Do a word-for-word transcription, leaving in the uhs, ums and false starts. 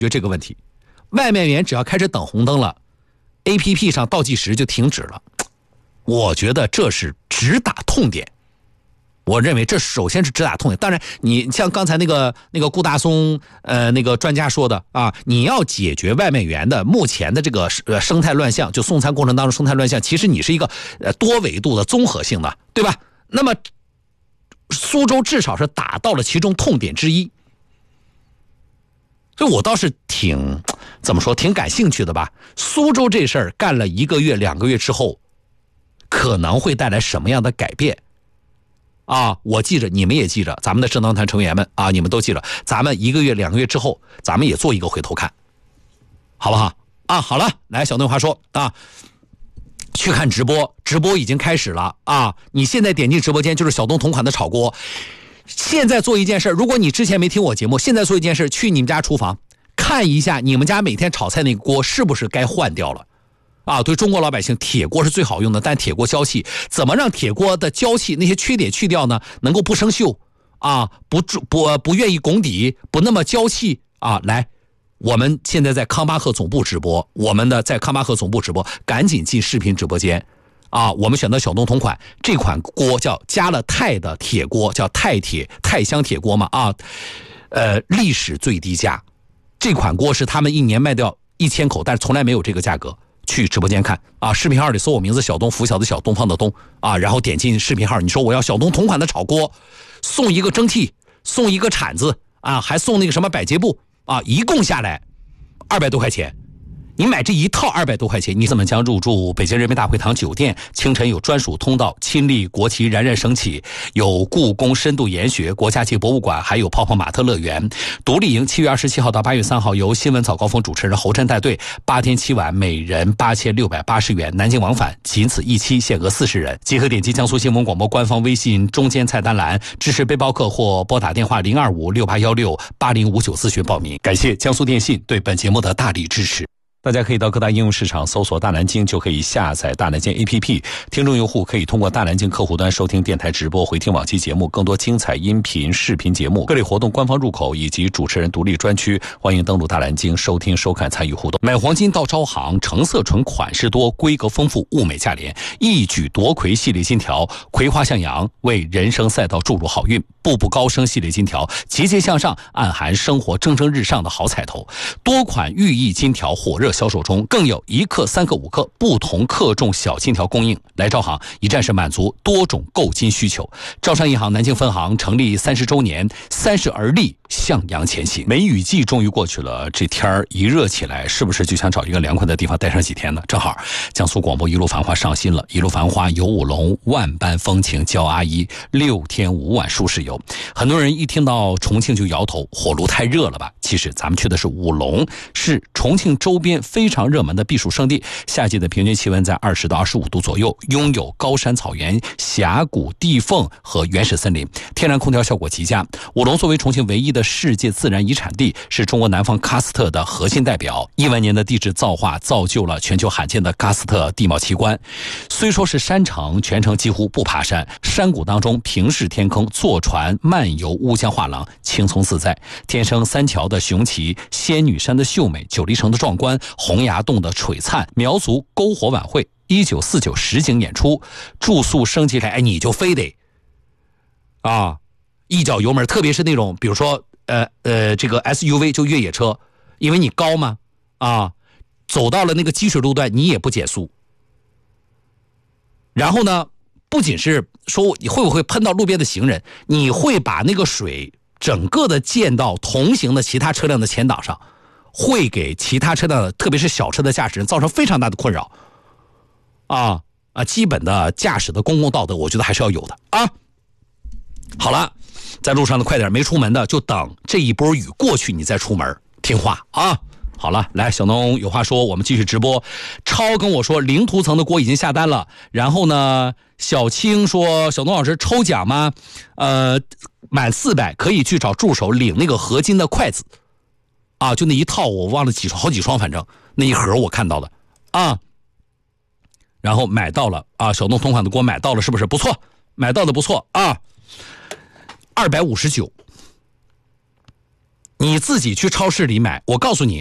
决这个问题。外卖员只要开始等红灯了 A P P 上倒计时就停止了，我觉得这是直打痛点。我认为这首先是直打痛点。当然你像刚才那个那个顾大松呃那个专家说的啊，你要解决外卖员的目前的这个呃生态乱象，就送餐过程当中生态乱象，其实你是一个呃多维度的综合性的，对吧？那么苏州至少是打到了其中痛点之一，所以我倒是挺怎么说挺感兴趣的吧。苏州这事儿干了一个月两个月之后，可能会带来什么样的改变啊？我记着，你们也记着，咱们的智囊团成员们啊，你们都记着，咱们一个月两个月之后，咱们也做一个回头看，好不好？啊，好了，来，小东话说啊，去看直播，直播已经开始了啊！你现在点进直播间就是小东同款的炒锅。现在做一件事，如果你之前没听我节目，现在做一件事，去你们家厨房看一下你们家每天炒菜那个锅是不是该换掉了啊？对中国老百姓，铁锅是最好用的，但铁锅娇气，怎么让铁锅的娇气那些缺点去掉呢？能够不生锈啊，不不不愿意拱底，不那么娇气啊！来，我们现在在康巴赫总部直播，我们的在康巴赫总部直播，赶紧进视频直播间啊！我们选择小东同款这款锅，叫加了钛的铁锅，叫钛铁钛香铁锅嘛啊，呃，历史最低价，这款锅是他们一年卖掉一千口，但是从来没有这个价格。去直播间看啊，视频号里搜我名字小东，拂晓的小，东方的东啊，然后点进视频号，你说我要小东同款的炒锅，送一个蒸屉，送一个铲子啊，还送那个什么百洁布啊，一共下来二百多块钱。你买这一套二百多块钱，你怎么将入住北京人民大会堂酒店？清晨有专属通道，亲历国旗冉冉升起，有故宫深度研学、国家级博物馆，还有泡泡玛特乐园。独立营七月二十七号到八月三号，由新闻早高峰主持人侯震带队，八天七晚，每人八千六百八十元，南京往返，仅此一期，限额四十人。即可点击江苏新闻广播官方微信中间菜单栏支持背包客，或拨打电话零二五六八幺六八零五九咨询报名。感谢江苏电信对本节目的大力支持。大家可以到各大应用市场搜索大南京，就可以下载大南京 A P P。 听众用户可以通过大南京客户端收听电台直播，回听往期节目，更多精彩音频视频节目，各类活动官方入口以及主持人独立专区，欢迎登录大南京收听收看参与互动。买黄金到招行，成色纯，款式多，规格丰富，物美价廉，一举夺魁系列金条，葵花向阳，为人生赛道注入好运。步步高升系列金条，节节向上，暗含生活蒸蒸日上的好彩头。多款寓意金条火热销售中，更有一克、三克、五克不同克重小金条供应。来招行，一站式满足多种购金需求。招商银行南京分行成立三十周年，三十而立，向阳前行。梅雨季终于过去了，这天儿一热起来，是不是就想找一个凉快的地方待上几天呢？正好，江苏广播一路繁华上新了，一路繁华游舞龙，万般风情教阿姨，六天五晚舒适游。很多人一听到重庆就摇头，火炉太热了吧？其实咱们去的是舞龙，是重庆周边非常热门的避暑胜地。夏季的平均气温在二十到二十五度左右，拥有高山草原、峡谷、地缝和原始森林，天然空调效果极佳。舞龙作为重庆唯一的世界自然遗产地，是中国南方喀斯特的核心代表。亿万年的地质造化造就了全球罕见的喀斯特地貌奇观。虽说是山城，全程几乎不爬山，山谷当中平视天坑，坐船漫游乌江画廊，轻松自在。天生三桥的雄奇，仙女山的秀美，九黎城的壮观，洪崖洞的璀璨，苗族篝火晚会一九四九实景演出，住宿升级来，哎，你就非得啊一脚油门，特别是那种比如说呃呃这个 S U V 就越野车，因为你高嘛啊，走到了那个积水路段，你也不减速。然后呢，不仅是说你会不会喷到路边的行人，你会把那个水整个的溅到同行的其他车辆的前挡上，会给其他车辆的特别是小车的驾驶人造成非常大的困扰啊啊！基本的驾驶的公共道德我觉得还是要有的啊。好了，在路上的快点，没出门的就等这一波雨过去你再出门，听话啊。好了，来，小东有话说，我们继续直播。超跟我说零涂层的锅已经下单了，然后呢小青说小东老师抽奖吗？呃满四百可以去找助手领那个合金的筷子啊，就那一套，我忘了几双，好几双，反正那一盒我看到的啊。然后买到了啊，小东同款的锅买到了，是不是不错？买到的不错啊。二百五十九， 你自己去超市里买，我告诉你，